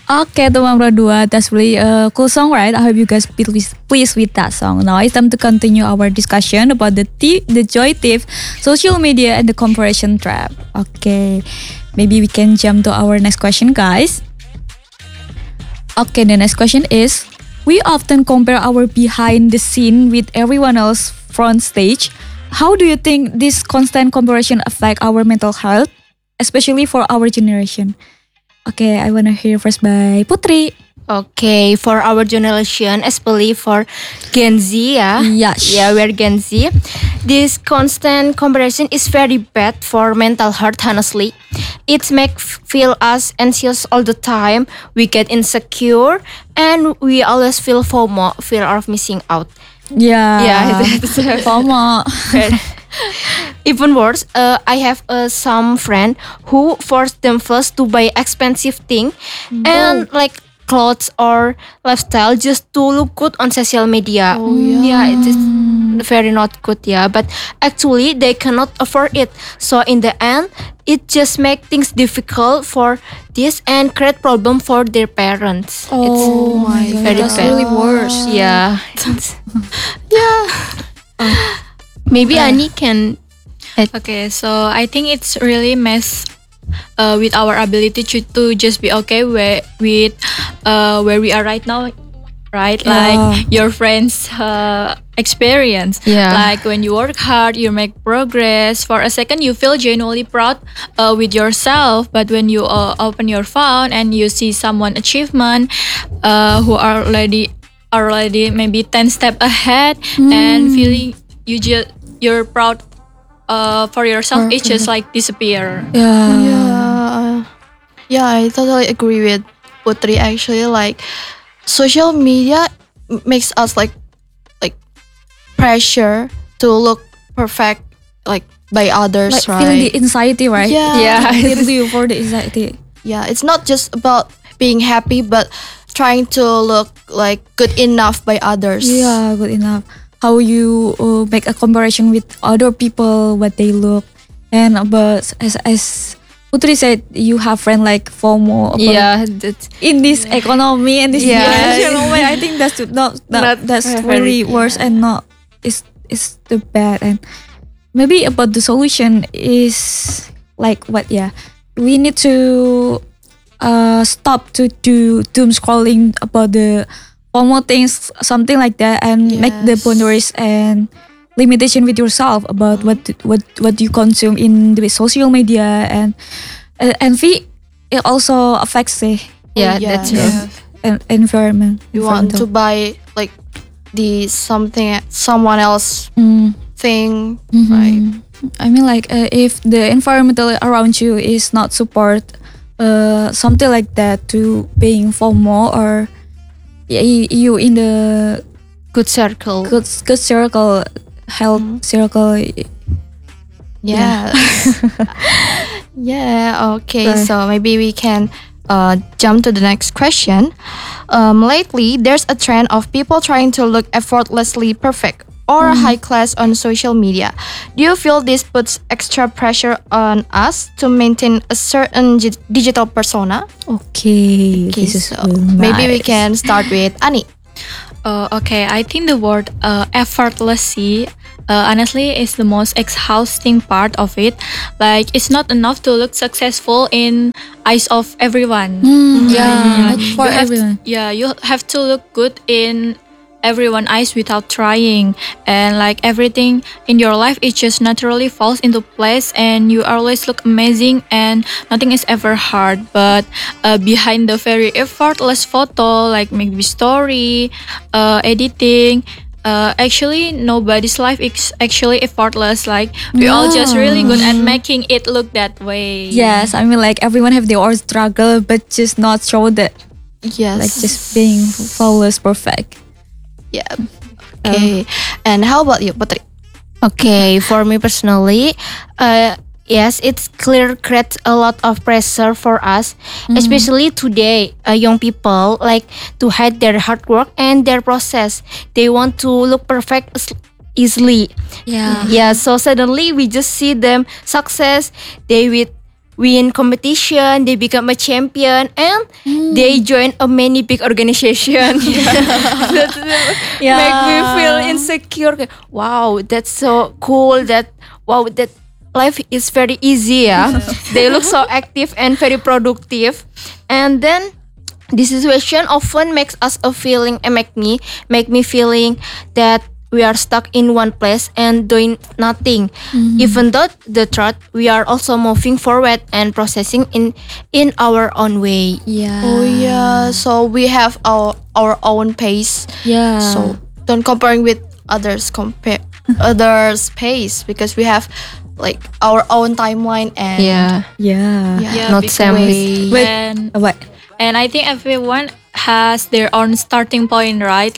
Okay, teman berdua, that's really a cool song, right? I hope you guys pleased with that song. Now it's time to continue our discussion about the joy thief, social media, and the comparison trap. Okay, maybe we can jump to our next question, guys. Okay, the next question is: we often compare our behind the scene with everyone else front stage. How do you think this constant comparison affect our mental health, especially for our generation? Okay, I wanna hear first by Putri. Okay, for our generation, especially for Gen Z, Yes. yeah, we're Gen Z. This constant comparison is very bad for mental health. Honestly, it makes feel us anxious all the time. We get insecure, and we always feel FOMO, fear of missing out. Yeah. Yeah, it's FOMO. even worse. I have some friend who forced themselves to buy expensive thing and like clothes or lifestyle just to look good on social media. Yeah, it is very not good. Yeah, but actually they cannot afford it. So in the end, it just make things difficult for this and create problem for their parents. Oh my god, very that's bad. really worse. Yeah. Maybe Ani can. Okay, so I think it's really mess with our ability to just be okay with where we are right now, right? Yeah. Like your friends' experience. Yeah. Like when you work hard, you make progress. For a second, you feel genuinely proud with yourself. But when you open your phone and you see someone achievement who are already maybe 10 step ahead and feeling you're proud for yourself, it just like disappear. Yeah, I totally agree with Putri. Actually, like social media makes us like pressure to look perfect like by others, Like right? feeling the anxiety, right? Yeah. Feel you for the anxiety. Yeah, it's not just about being happy, but trying to look like good enough by others. Yeah, good enough. How you make a comparison with other people, what they look, and but as Putri said, you have friend like FOMO. About Yeah, that's in this economy and this generation way, I think that's that's really worse and not is the bad. And maybe about the solution is like what? Yeah, we need to stop to do doom scrolling about the FOMO things, something like that, and make the Yes. boundaries and limitation with yourself about what you consume in the social media. And envy, it also affects the yeah, yeah. that's true. environment. You want to environmental. buy like the someone else Mm. thing, Mhm. right? I mean, like if the environmental around you is not support something like that to being FOMO, or you in the Good circle. good circle, health circle. Yeah. Yeah, okay. Right. So maybe we can jump to the next question. Lately, there's a trend of people trying to look effortlessly perfect or high class on social media. Do you feel this puts extra pressure on us to maintain a certain digital persona? Okay, Okay, this is so really maybe we nice. can start with Ani. Okay, I think the word effortlessly honestly is the most exhausting part of it. Like it's not enough to look successful in eyes of everyone. Yeah, not for You have everyone. you have to look good in everyone's eyes without trying, and like everything in your life it just naturally falls into place and you always look amazing and nothing is ever hard. But behind the very effortless photo, like maybe story, editing, actually nobody's life is actually effortless. Like we all just really good at making it look that way. Yes, I mean, like everyone have their own struggle, but just not show that, Yes. like just being flawless, perfect. Yeah. Okay. And how about you, Putri? Okay, for me personally, yes, it's clear creates a lot of pressure for us, especially today, young people like to hide their hard work and their process. They want to look perfect easily. Yeah. Yeah, so suddenly we just see them success. They win competition, they become a champion, and they join a many big organization. That make me feel insecure. Wow, that's so cool. That life is very easy. Yeah, they look so active and very productive, and then this situation often makes us a feeling and make me feeling that we are stuck in one place and doing nothing. Even though the truth, we are also moving forward and processing in our own way. Yeah. Oh yeah, so we have our own pace. Yeah. So don't comparing with others others pace, because we have like our own timeline and Yeah, yeah. not because- same way. Wait. And What? and I think everyone has their own starting point, right?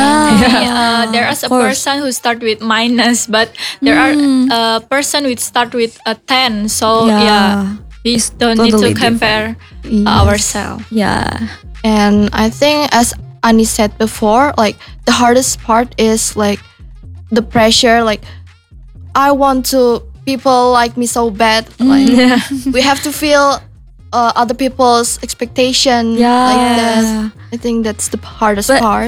There is a Of course. person who start with minus, but there are a person who start with a 10. So we don't need totally to compare ourselves. Yeah. And I think, as Ani said before, like the hardest part is like the pressure. Like I want to people like me so bad. Like we have to feel other people's expectation. Yeah. Like that. I think that's the hardest But part.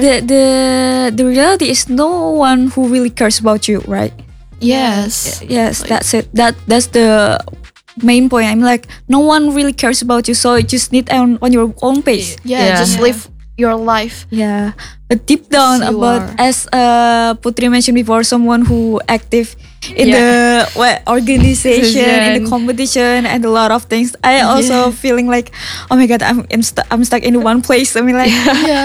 the reality is no one who really cares about you, right? Yes. Yes, that's it. That's the main point. I'm like, no one really cares about you, so you just need on your own pace. Yeah. Just live your life. Yeah, but deep down Yes, you about are. as Putri mentioned before, someone who active in the organization, in the competition, and a lot of things. I also feeling like, oh my god, I'm stuck in one place. I mean, like,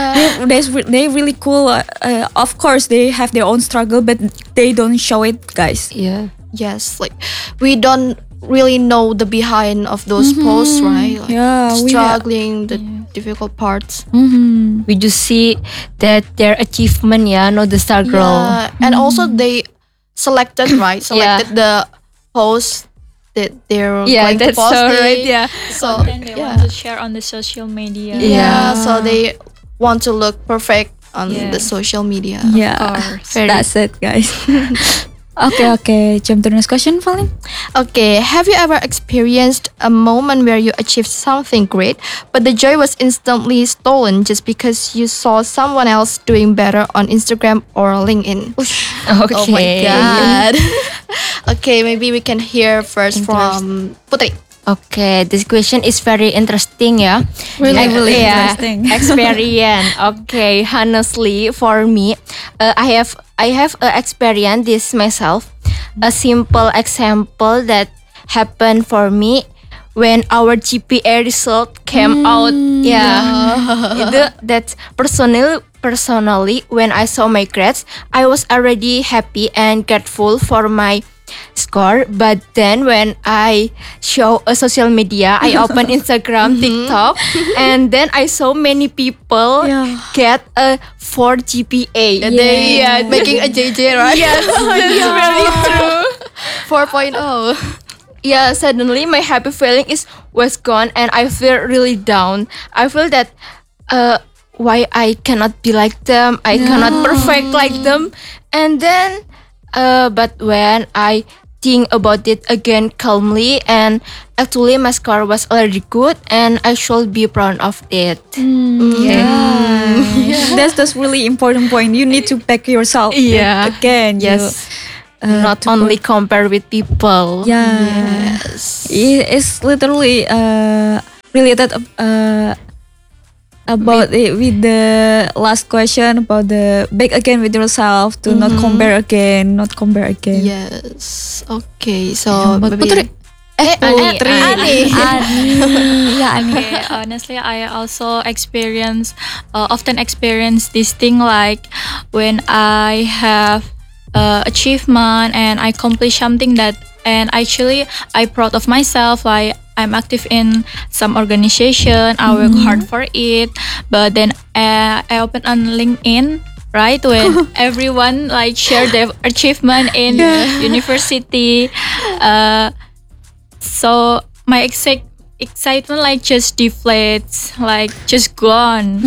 they really cool. Of course, they have their own struggle, but they don't show it, guys. yeah. Yes. Like we don't really know the behind of those posts, right? Like, Yeah, we have- struggling, the difficult parts. We just see that their achievement, not the struggle. Yeah, and also they selected right, selected the post that they're Yeah, going that's to post. so it. right. Yeah. So Then they want to share on the social media. yeah, so they want to look perfect on the social media. Yeah, course. that's it, guys. Okay. Jump to the next question, Valin. Okay, have you ever experienced a moment where you achieved something great, but the joy was instantly stolen just because you saw someone else doing better on Instagram or LinkedIn? Okay. Oh my god. Okay, maybe we can hear first from Putri. Okay, this question is very interesting, yeah. Really interesting. Experience. Okay, honestly, for me, I have experience this myself. A simple example that happened for me when our GPA result came out. Yeah, that's personally when I saw my grades, I was already happy and grateful for my score. But then when I show a social media, I open Instagram, TikTok, and then I saw many people get a 4 GPA. They making a JJ, right? Yes, that's very true. 4.0. Yeah, suddenly my happy feeling was gone and I feel really down. I feel that why I cannot be like them, I cannot perfect like them. And then but when I think about it again calmly, and actually my score was already good and I should be proud of it. That's really important point. You need to back yourself. Yeah. Again. Yes. Not only compare with people. It's literally related about it with the last question about the back again with yourself to not compare again. Yes. Okay, so maybe Putri. Ani. Okay, honestly, I also often experience this thing, like when I have achievement and I accomplish something and actually I proud of myself, like I'm active in some organization, I work hard for it, but then I open on LinkedIn, right, when everyone like share their achievement in university, so my excitement like just deflates, like just gone.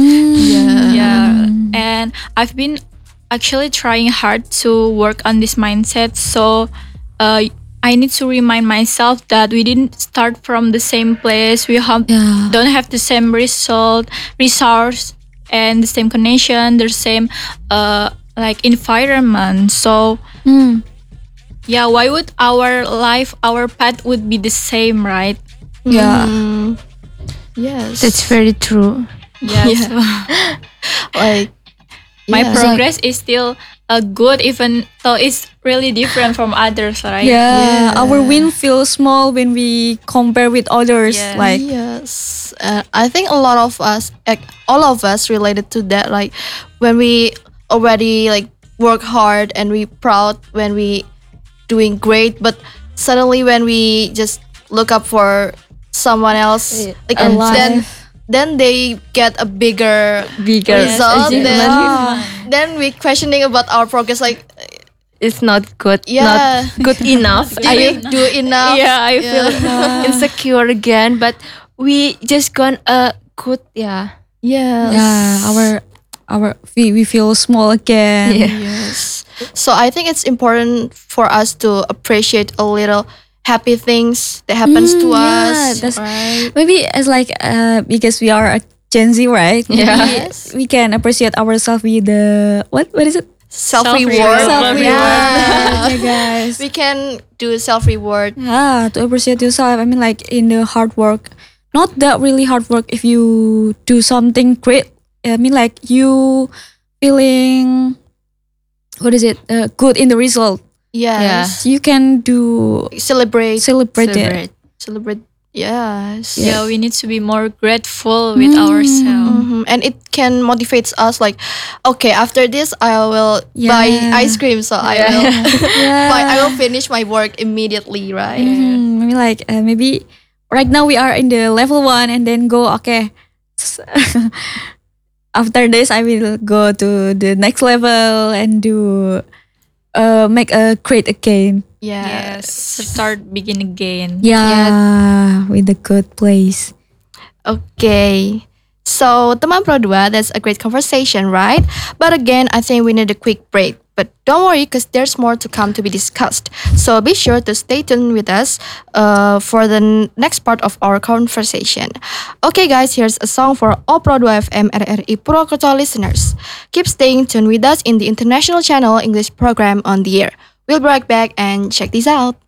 And I've been actually trying hard to work on this mindset, so I need to remind myself that we didn't start from the same place. We Yeah. don't have the same resource, and the same connection, the same like environment. So yeah, why would our life, our path would be the same, right? Yeah. Yes. That's very true. Yes. like My yeah. progress is still good, even though it's really different from others, right? Yeah, our win feels small when we compare with others. Yes. Like, Yes, I think a lot of us, like, all of us, related to that. Like when we already like work hard and we proud when we doing great, but suddenly when we just look up for someone else, like a and life. then they get a bigger result. Then we questioning about our progress. Like, It's not good. yeah, Not good enough. did we do enough? Yeah, I feel insecure again. But we just gone good. Yeah. Yes. yeah, we feel small again. Yeah. Yes. So I think it's important for us to appreciate a little happy things that happens to yeah, us. that's- right? Maybe it's like because we are a Gen Z, right? Maybe Yes. we can appreciate ourselves with the what is it? Self-reward. Self-reward. Yeah. Yeah, guys. We can do self-reward. Yeah, to appreciate yourself. I mean, like in the hard work, not that really hard work. If you do something great, I mean, like you feeling what is it? Good in the result. Yes. You can do Celebrate. celebrate it. Celebrate. Yes. Yeah, we need to be more grateful with ourselves. And it can motivate us like, okay, after this I will buy Yeah. ice cream, so I will finish my work immediately, right? Maybe like maybe right now we are in the level 1 and then go okay. After this I will go to the next level and do make a grade again. Yes, start begin again. Yeah, with a good place. Okay. So, teman Pro 2, that's a great conversation, right? But again, I think we need a quick break. But don't worry, because there's more to come to be discussed. So be sure to stay tuned with us for the next part of our conversation. Okay, guys, here's a song for all Pro 2 FM RRI Purwokerto listeners. Keep staying tuned with us in the international channel English program on the air. We'll be right back and check this out.